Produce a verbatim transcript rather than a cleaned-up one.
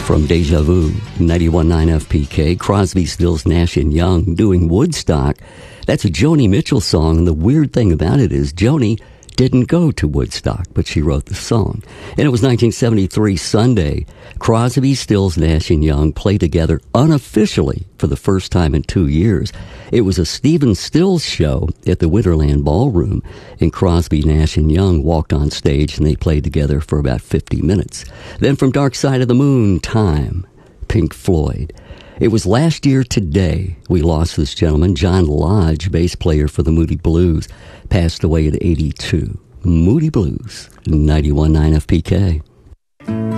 From Deja Vu, ninety-one point nine F P K, Crosby, Stills, Nash and Young doing Woodstock. That's a Joni Mitchell song, and the weird thing about it is Joni didn't go to Woodstock, but she wrote the song. And it was nineteen seventy-three Sunday. Crosby, Stills, Nash and Young played together unofficially for the first time in two years. It was a Stephen Stills show at the Winterland Ballroom, and Crosby, Nash and Young walked on stage and they played together for about fifty minutes. Then from Dark Side of the Moon, Time, Pink Floyd. It was last year today we lost this gentleman, John Lodge, bass player for the Moody Blues, passed away at eighty-two. Moody Blues, ninety-one point nine F P K.